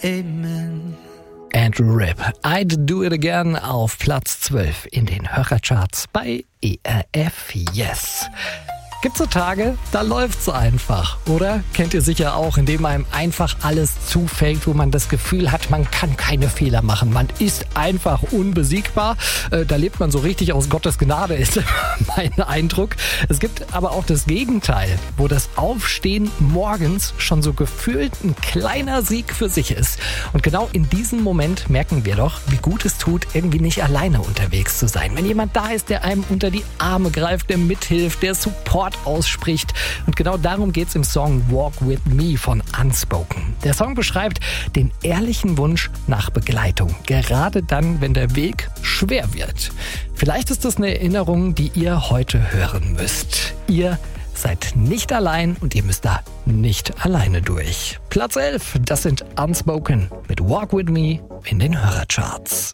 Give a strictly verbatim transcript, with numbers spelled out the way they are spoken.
Amen. Andrew Ripp, I'd Do It Again auf Platz zwölf in den Hörercharts bei E R F Yes. Gibt's so Tage, da läuft's einfach, oder? Kennt ihr sicher auch, indem einem einfach alles zufällt, wo man das Gefühl hat, man kann keine Fehler machen. Man ist einfach unbesiegbar. Äh, da lebt man so richtig aus Gottes Gnade, ist mein Eindruck. Es gibt aber auch das Gegenteil, wo das Aufstehen morgens schon so gefühlt ein kleiner Sieg für sich ist. Und genau in diesem Moment merken wir doch, wie gut es tut, irgendwie nicht alleine unterwegs zu sein. Wenn jemand da ist, der einem unter die Arme greift, der mithilft, der Support ausspricht. Und genau darum geht's im Song Walk With Me von Unspoken. Der Song beschreibt den ehrlichen Wunsch nach Begleitung, gerade dann, wenn der Weg schwer wird. Vielleicht ist das eine Erinnerung, die ihr heute hören müsst. Ihr seid nicht allein und ihr müsst da nicht alleine durch. Platz elf, das sind Unspoken mit Walk With Me in den Hörercharts.